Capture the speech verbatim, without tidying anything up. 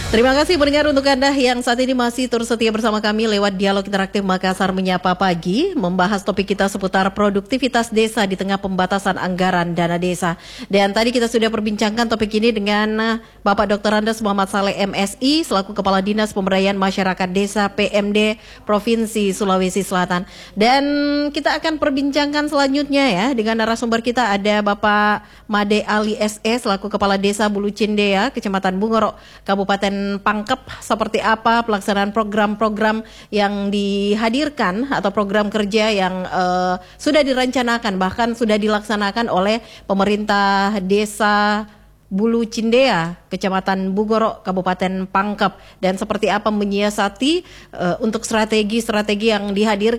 Terima kasih pendengar untuk Anda yang saat ini masih terus setia bersama kami lewat Dialog Interaktif Makassar Menyapa Pagi, membahas topik kita seputar produktivitas desa di tengah pembatasan anggaran dana desa. Dan tadi kita sudah perbincangkan topik ini dengan Bapak doktor Andes Muhammad Saleh M Si selaku Kepala Dinas Pemberdayaan Masyarakat Desa P M D Provinsi Sulawesi Selatan. Dan kita akan perbincangkan selanjutnya ya dengan narasumber kita ada Bapak Made Ali S E selaku Kepala Desa Bulu Cindea, Kecamatan Bungoro, Kabupaten Pangkep, seperti apa pelaksanaan program-program yang dihadirkan atau program kerja yang uh, sudah direncanakan bahkan sudah dilaksanakan oleh pemerintah desa Bulu Cindea, Kecamatan Bugoro, Kabupaten Pangkep, dan seperti apa menyiasati uh, untuk strategi-strategi yang dihadirkan